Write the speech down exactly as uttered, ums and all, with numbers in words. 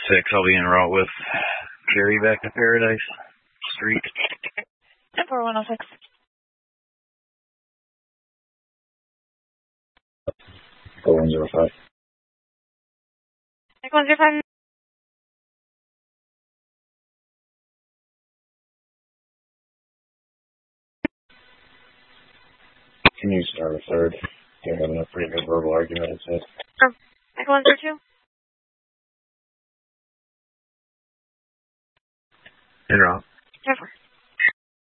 six, I'll be en route with Jerry back to Paradise Street. four one oh six. four one zero five. one zero five. Can you start a third? You're having a pretty good verbal argument, it says. Oh, Echo one zero two. En route. ten four.